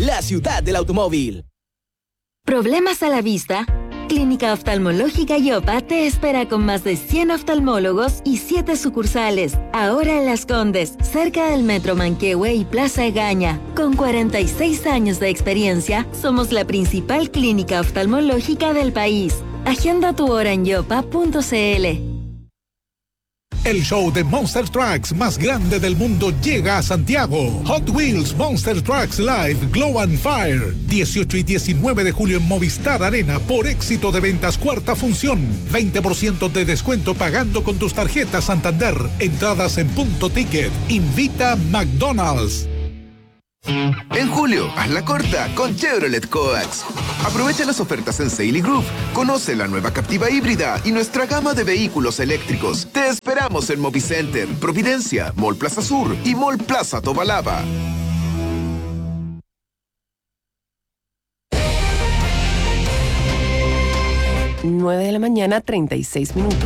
la ciudad del automóvil. ¿Problemas a la vista? Clínica Oftalmológica Yopa te espera con más de 100 oftalmólogos y 7 sucursales. Ahora en Las Condes, cerca del Metro Manquehue y Plaza Egaña. Con 46 años de experiencia, somos la principal clínica oftalmológica del país. Agenda tu hora en yopa.cl. El show de Monster Trucks más grande del mundo llega a Santiago. Hot Wheels Monster Trucks Live Glow and Fire. 18 y 19 de julio en Movistar Arena por éxito de ventas cuarta función. 20% de descuento pagando con tus tarjetas Santander. Entradas en Punto Ticket. Invita McDonald's. En julio, hazla corta con Chevrolet Coax. Aprovecha las ofertas en Saily Group. Conoce la nueva Captiva híbrida y nuestra gama de vehículos eléctricos. Te esperamos en Movicenter, Providencia, Mall Plaza Sur y Mall Plaza Tobalaba. 9:36 a.m.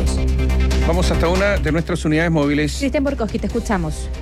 Vamos hasta una de nuestras unidades móviles. Cristian Borkowski, te escuchamos.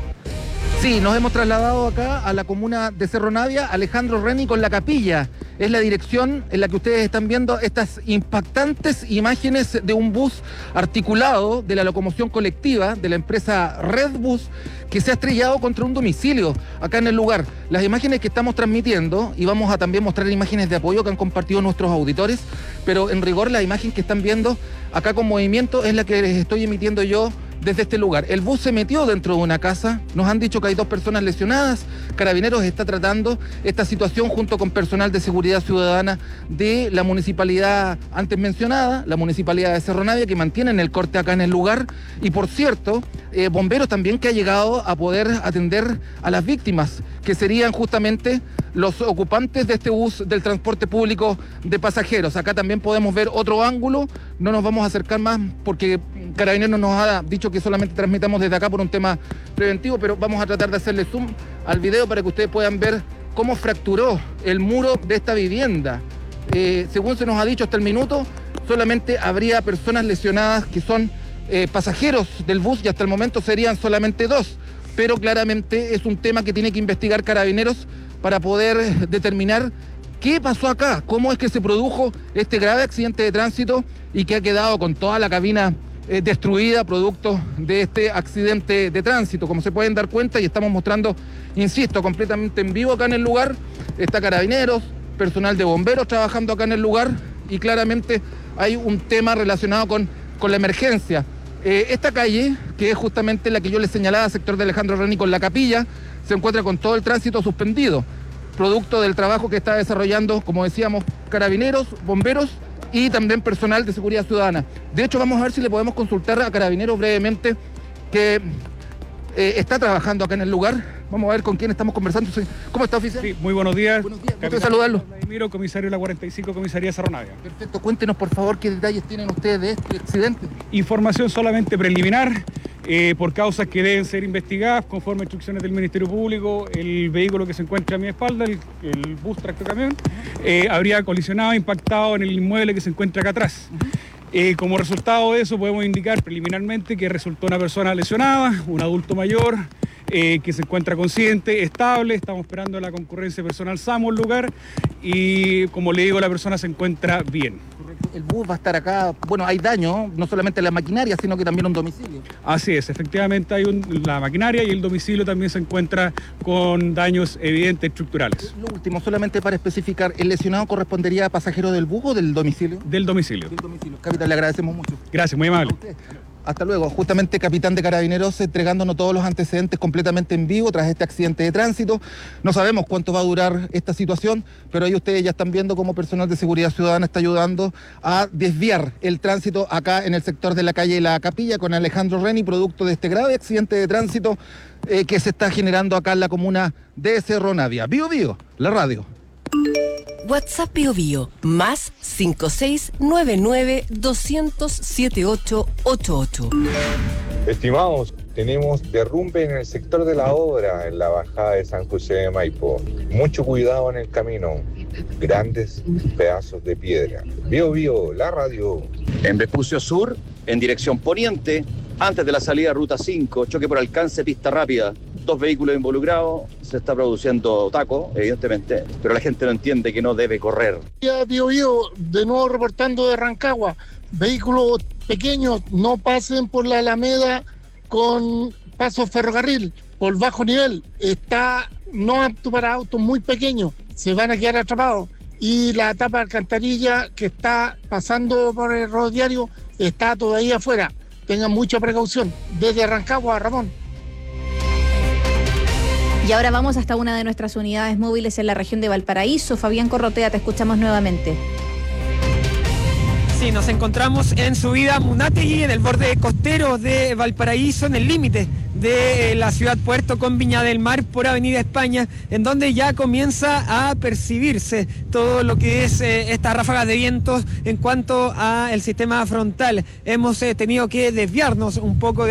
Sí, nos hemos trasladado acá a la comuna de Cerro Navia, Alejandro Reni con La Capilla. Es la dirección en la que ustedes están viendo estas impactantes imágenes de un bus articulado de la locomoción colectiva de la empresa Redbus que se ha estrellado contra un domicilio acá en el lugar. Las imágenes que estamos transmitiendo, y vamos a también mostrar imágenes de apoyo que han compartido nuestros auditores, pero en rigor la imagen que están viendo acá con movimiento es la que les estoy emitiendo yo desde este lugar. El bus se metió dentro de una casa, nos han dicho que hay 2 personas lesionadas. Carabineros está tratando esta situación junto con personal de seguridad ciudadana de la municipalidad antes mencionada, la municipalidad de Cerro Navia, que mantienen el corte acá en el lugar. Y por cierto, bomberos también que ha llegado a poder atender a las víctimas, que serían justamente los ocupantes de este bus del transporte público de pasajeros. Acá también podemos ver otro ángulo, no nos vamos a acercar más porque Carabineros nos ha dicho que solamente transmitamos desde acá por un tema preventivo, pero vamos a tratar de hacerle zoom al video para que ustedes puedan ver cómo fracturó el muro de esta vivienda. Según se nos ha dicho hasta el minuto, solamente habría personas lesionadas que son pasajeros del bus y hasta el momento serían solamente 2, pero claramente es un tema que tiene que investigar Carabineros para poder determinar qué pasó acá, cómo es que se produjo este grave accidente de tránsito y que ha quedado con toda la cabina destruida producto de este accidente de tránsito. Como se pueden dar cuenta y estamos mostrando, insisto, completamente en vivo acá en el lugar, está Carabineros, personal de bomberos trabajando acá en el lugar y claramente hay un tema relacionado con la emergencia. Esta calle, que es justamente la que yo les señalaba, sector de Alejandro Reni con La Capilla, se encuentra con todo el tránsito suspendido, producto del trabajo que está desarrollando, como decíamos, Carabineros, bomberos y también personal de seguridad ciudadana. De hecho, vamos a ver si le podemos consultar a Carabineros brevemente, que está trabajando acá en el lugar. Vamos a ver con quién estamos conversando. ¿Cómo está, oficial? Sí, muy buenos días. Buenos días, gusto de saludarlo. Vladimiro, comisario de la 45, comisaría Cerro Navia. Perfecto, cuéntenos por favor qué detalles tienen ustedes de este accidente. Información solamente preliminar, por causas que deben ser investigadas conforme a instrucciones del Ministerio Público. El vehículo que se encuentra a mi espalda, el bus tractocamión, habría colisionado, impactado en el inmueble que se encuentra acá atrás. Como resultado de eso podemos indicar preliminarmente que resultó una persona lesionada, un adulto mayor, que se encuentra consciente, estable. Estamos esperando la concurrencia personal SAMU al lugar y, como le digo, la persona se encuentra bien. El bus va a estar acá, bueno, hay daño, no solamente la maquinaria, sino que también un domicilio. Así es, efectivamente hay la maquinaria y el domicilio también se encuentra con daños evidentes estructurales. Lo último, solamente para especificar, ¿el lesionado correspondería a pasajero del bus o del domicilio? Del domicilio. Del domicilio. Capitán, le agradecemos mucho. Gracias, muy amable. Hasta luego. Justamente capitán de Carabineros entregándonos todos los antecedentes completamente en vivo tras este accidente de tránsito. No sabemos cuánto va a durar esta situación, pero ahí ustedes ya están viendo cómo personal de seguridad ciudadana está ayudando a desviar el tránsito acá en el sector de la calle La Capilla con Alejandro Reni, producto de este grave accidente de tránsito que se está generando acá en la comuna de Cerro Navia. Bio Bio, la radio. WhatsApp Bio Bio, más 5699-200-7888. Estimados, tenemos derrumbe en el sector de la obra en la bajada de San José de Maipo. Mucho cuidado en el camino. Grandes pedazos de piedra. Bio Bio, la radio. En Vespucio Sur, en dirección poniente, antes de la salida Ruta 5, choque por alcance pista rápida. 2 vehículos involucrados, se está produciendo taco, evidentemente, pero la gente no entiende que no debe correr. Biobío, de nuevo reportando de Rancagua, vehículos pequeños no pasen por la Alameda con paso ferrocarril, por bajo nivel, está no apto para autos muy pequeños, se van a quedar atrapados. Y la tapa de alcantarilla que está pasando por el rodoviario está todavía afuera. Tengan mucha precaución. Desde Rancagua, Ramón. Y ahora vamos hasta una de nuestras unidades móviles en la región de Valparaíso. Fabián Corrotea, te escuchamos nuevamente. Sí, nos encontramos en subida Munategui, en el borde costero de Valparaíso, en el límite de la ciudad puerto con Viña del Mar por Avenida España, en donde ya comienza a percibirse todo lo que es esta ráfaga de vientos en cuanto al sistema frontal. Hemos tenido que desviarnos un poco de